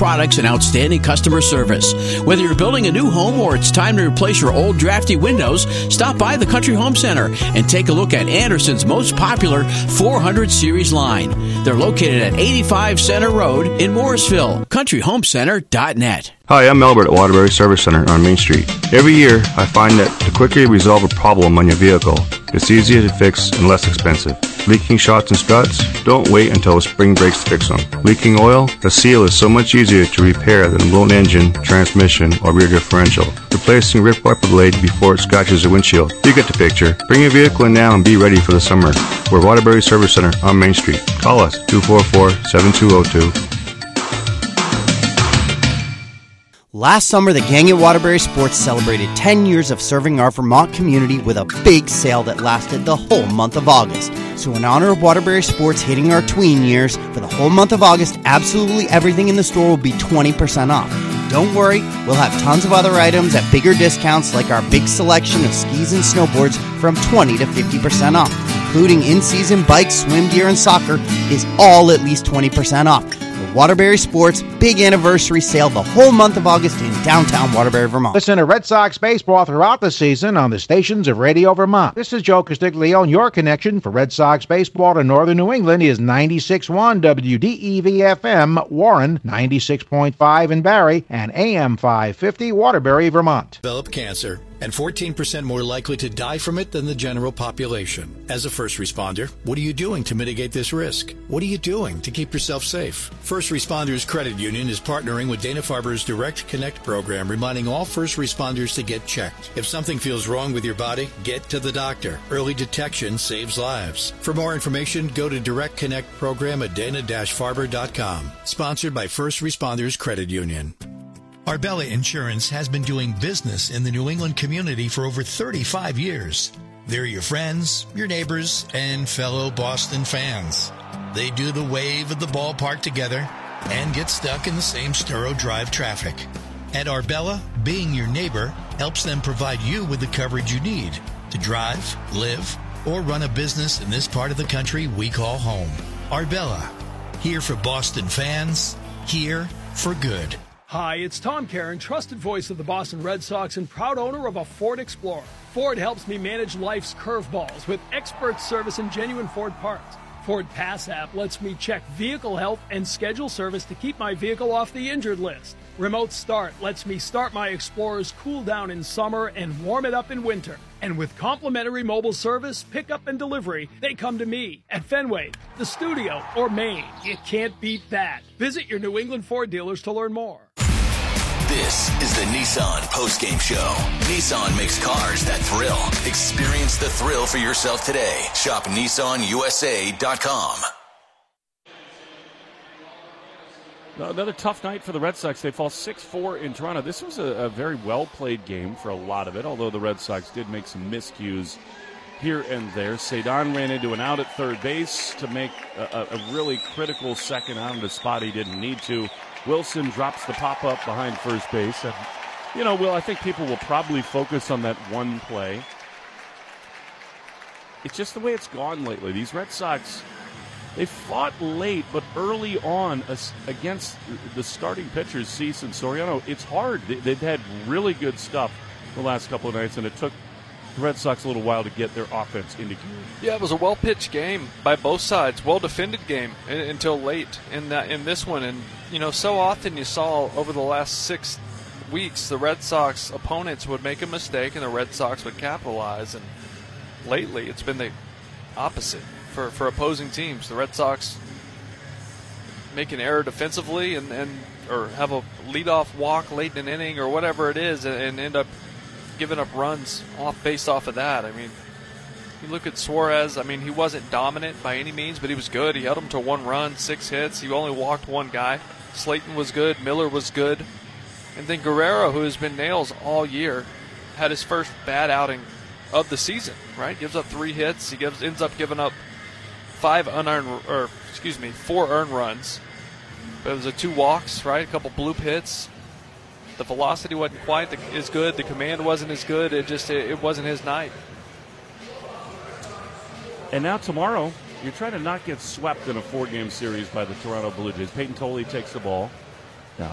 products and outstanding customer service. Whether you're building a new home or it's time to replace your old drafty windows, stop by the Country Home Center and take a look at Anderson's most popular 400 Series line. They're located at 85 Center Road in Morrisville. CountryHomeCenter.net. Hi, I'm Albert at Waterbury Service Center on Main Street. Every year, I find that the quicker you resolve a problem on your vehicle, it's easier to fix and less expensive. Leaking shocks and struts? Don't wait until the spring breaks to fix them. Leaking oil? A seal is so much easier to repair than a blown engine, transmission, or rear differential. Replacing a ripped wiper blade before it scratches the windshield. You get the picture. Bring your vehicle in now and be ready for the summer. We're Waterbury Service Center on Main Street. Call us 244-7202. Last summer, the gang at Waterbury Sports celebrated 10 years of serving our Vermont community with a big sale that lasted the whole month of August. So in honor of Waterbury Sports hitting our tween years, for the whole month of August, absolutely everything in the store will be 20% off. Don't worry, we'll have tons of other items at bigger discounts like our big selection of skis and snowboards from 20 to 50% off, including in-season bikes, swim gear, and soccer is all at least 20% off. Waterbury Sports big anniversary sale the whole month of August in downtown Waterbury, Vermont. Listen to Red Sox baseball throughout the season on the stations of Radio Vermont. This is Joe Castiglione. Your connection for Red Sox baseball to northern New England is 96.1 WDEV-FM Warren, 96.5 in Barrie, and AM 550 Waterbury, Vermont. Develop cancer and 14% more likely to die from it than the general population. As a first responder, what are you doing to mitigate this risk? What are you doing to keep yourself safe? First Responders Credit Union is partnering with Dana-Farber's Direct Connect program, reminding all first responders to get checked. If something feels wrong with your body, get to the doctor. Early detection saves lives. For more information, go to Direct Connect program at dana-farber.com. Sponsored by First Responders Credit Union. Arbella Insurance has been doing business in the New England community for over 35 years. They're your friends, your neighbors, and fellow Boston fans. They do the wave at the ballpark together and get stuck in the same Sturrow Drive traffic. At Arbella, being your neighbor helps them provide you with the coverage you need to drive, live, or run a business in this part of the country we call home. Arbella, here for Boston fans, here for good. Hi, it's Tom Caron, trusted voice of the Boston Red Sox and proud owner of a Ford Explorer. Ford helps me manage life's curveballs with expert service and genuine Ford parts. Ford Pass app lets me check vehicle health and schedule service to keep my vehicle off the injured list. Remote Start lets me start my Explorer's cool down in summer and warm it up in winter. And with complimentary mobile service, pickup and delivery, they come to me at Fenway, the studio, or Maine. You can't beat that. Visit your New England Ford dealers to learn more. This is the Nissan postgame show. Nissan makes cars that thrill. Experience the thrill for yourself today. Shop NissanUSA.com. Another tough night for the Red Sox. They fall 6-4 in Toronto. This was a very well-played game for a lot of it, although the Red Sox did make some miscues here and there. Cedon ran into an out at third base to make a really critical second out at a spot he didn't need to. Wilson drops the pop-up behind first base. And, Will, I think people will probably focus on that one play. It's just the way it's gone lately. These Red Sox, they fought late, but early on against the starting pitchers, Cease and Soriano, it's hard. They've had really good stuff the last couple of nights, and it took the Red Sox a little while to get their offense into gear. Yeah, it was a well-pitched game by both sides, well-defended game until late in this one. And, so often you saw over the last 6 weeks the Red Sox opponents would make a mistake and the Red Sox would capitalize. And lately it's been the opposite for opposing teams. The Red Sox make an error defensively or have a leadoff walk late in an inning or whatever it is and end up giving up runs based off of that. I mean, you look at Suarez, he wasn't dominant by any means, but he was good. He held him to 1 run, 6 hits. He only walked 1 guy. Slayton was good. Miller was good. And then Guerrero, who has been nails all year, had his first bad outing of the season, right? Gives up 3 hits. He ends up giving up 4 earned runs. But it was 2 walks, right? A couple bloop hits. The velocity wasn't quite as good. The command wasn't as good. It wasn't his night. And now tomorrow, you're trying to not get swept in a 4-game series by the Toronto Blue Jays. Peyton Tolley takes the ball.